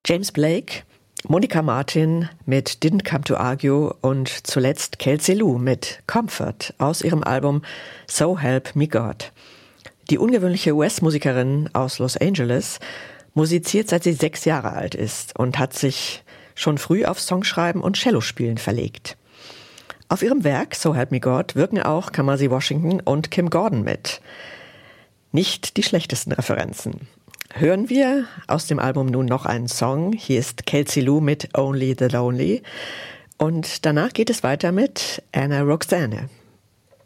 James Blake, Monica Martin mit Didn't Come to Argue und zuletzt Kelsey Lou mit Comfort aus ihrem Album So Help Me God. Die ungewöhnliche US-Musikerin aus Los Angeles musiziert, seit sie 6 Jahre alt ist und hat sich schon früh auf Songschreiben und Cellospielen verlegt. Auf ihrem Werk So Help Me God wirken auch Kamasi Washington und Kim Gordon mit. Nicht die schlechtesten Referenzen. Hören wir aus dem Album nun noch einen Song. Hier ist Kelsey Lou mit Only the Lonely. Und danach geht es weiter mit Anna Roxanne.